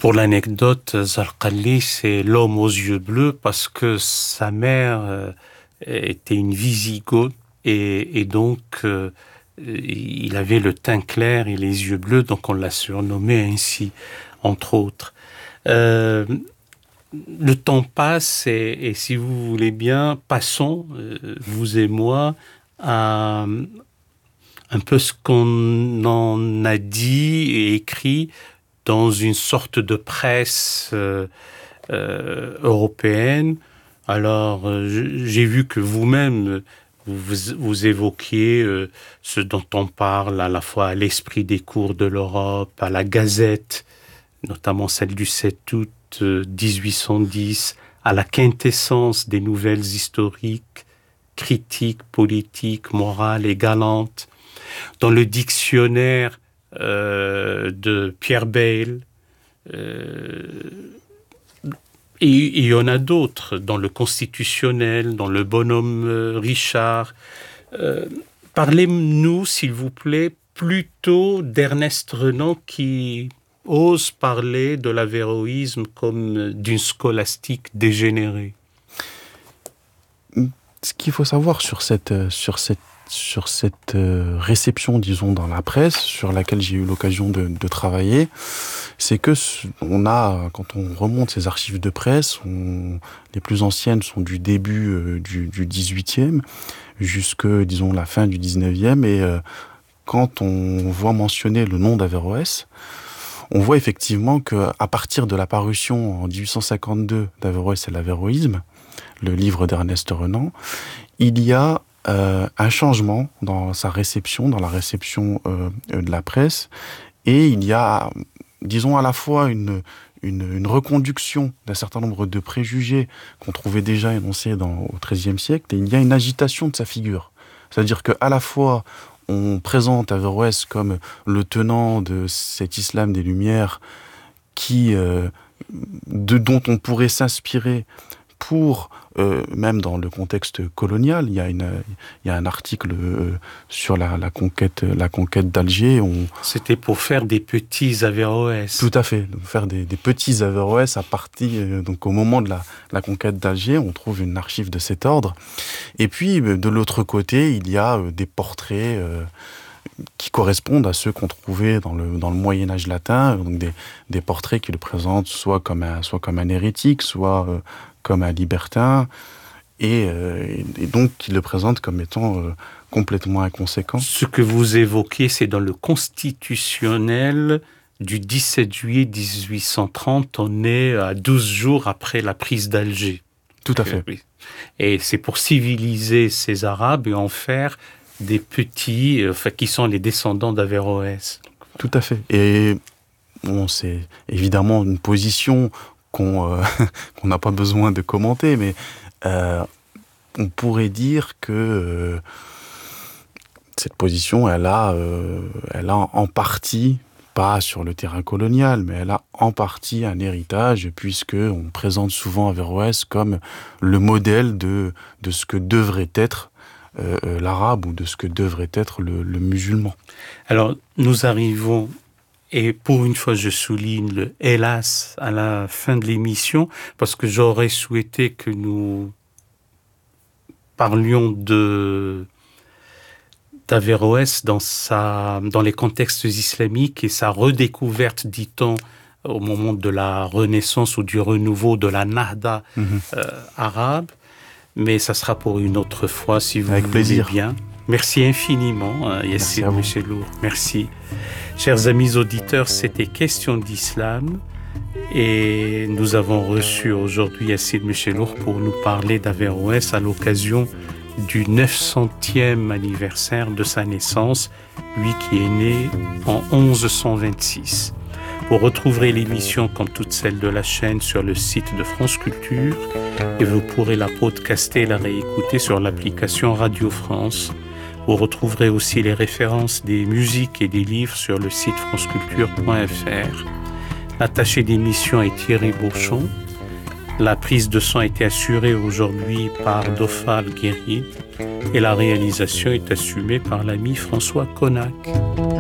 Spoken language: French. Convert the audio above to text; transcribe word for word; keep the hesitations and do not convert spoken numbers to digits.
Pour l'anecdote, Zarqali, c'est l'homme aux yeux bleus parce que sa mère euh, était une Wisigothe et, et donc euh, il avait le teint clair et les yeux bleus, donc on l'a surnommé ainsi, entre autres. Euh, le temps passe et, et si vous voulez bien, passons, euh, vous et moi, à un peu ce qu'on en a dit et écrit dans une sorte de presse euh, euh, européenne. Alors, euh, j'ai vu que vous-même, vous, vous évoquiez euh, ce dont on parle à la fois à l'Esprit des cours de l'Europe, à la Gazette, notamment celle du sept août dix-huit cent dix, à la quintessence des nouvelles historiques, critiques, politiques, morales et galantes, dans le dictionnaire euh, de Pierre Bayle, euh, et il y en a d'autres, dans le Constitutionnel, dans le Bonhomme euh, Richard. Euh, parlez-nous, s'il vous plaît, plutôt d'Ernest Renan qui ose parler de l'avéroïsme comme d'une scolastique dégénérée. Ce qu'il faut savoir sur cette, sur cette, sur cette réception, disons, dans la presse, sur laquelle j'ai eu l'occasion de, de travailler, c'est que on a, quand on remonte ces archives de presse, on, les plus anciennes sont du début euh, du, du dix-huitième jusque, disons, la fin du dix-neuvième, et euh, quand on voit mentionner le nom d'Averroès, on voit effectivement qu'à partir de la parution en dix-huit cent cinquante-deux d'Averroès et l'avéroïsme, le livre d'Ernest Renan, il y a euh, un changement dans sa réception, dans la réception euh, de la presse, et il y a, disons, à la fois une, une, une reconduction d'un certain nombre de préjugés qu'on trouvait déjà énoncés dans, au treizième siècle, et il y a une agitation de sa figure. C'est-à-dire qu'à la fois, on présente Averroès comme le tenant de cet islam des Lumières qui, euh, de, dont on pourrait s'inspirer pour, euh, même dans le contexte colonial, il y a, une, il y a un article euh, sur la, la conquête, la conquête d'Alger. On... C'était pour faire des petits Averroès. Tout à fait, donc faire des, des petits Averroès à partir, euh, donc au moment de la, la conquête d'Alger, on trouve une archive de cet ordre. Et puis, de l'autre côté, il y a euh, des portraits euh, qui correspondent à ceux qu'on trouvait dans le, dans le Moyen-Âge latin, donc des, des portraits qui le présentent soit comme un, soit comme un hérétique, soit euh, comme un libertin, et, euh, et donc qui le présentent comme étant euh, complètement inconséquent. Ce que vous évoquez, c'est dans le Constitutionnel du dix-sept juillet dix-huit cent trente, on est à douze jours après la prise d'Alger. Tout à fait. Et c'est pour civiliser ces Arabes et en faire des petits, enfin, qui sont les descendants d'Averroès. Tout à fait. Et bon, c'est évidemment une position qu'on euh, qu'on n'a pas besoin de commenter, mais euh, on pourrait dire que euh, cette position, elle a, euh, elle a en partie, pas sur le terrain colonial, mais elle a en partie un héritage, puisque on présente souvent Averroès comme le modèle de, de ce que devrait être euh, l'arabe ou de ce que devrait être le, le musulman. Alors, nous arrivons, et pour une fois je souligne le « hélas » à la fin de l'émission, parce que j'aurais souhaité que nous parlions de d'Averroès dans, sa, dans les contextes islamiques et sa redécouverte, dit-on, au moment de la Renaissance ou du renouveau de la Nahda mmh. euh, arabe. Mais ça sera pour une autre fois, si vous Avec voulez plaisir. bien. Merci infiniment, euh, Yassine Mechelour. Merci. Chers amis auditeurs, c'était Question d'Islam. Et nous avons reçu aujourd'hui Yassine Mechelour pour nous parler d'Averroès à l'occasion du neuf centième anniversaire de sa naissance, lui qui est né en onze cent vingt-six. Vous retrouverez l'émission comme toutes celles de la chaîne sur le site de France Culture et vous pourrez la podcaster et la réécouter sur l'application Radio France. Vous retrouverez aussi les références des musiques et des livres sur le site franceculture point f r. L'attaché d'émission est Thierry Beauchamp. La prise de son a été assurée aujourd'hui par Dofal Guéride et la réalisation est assumée par l'ami François Connac.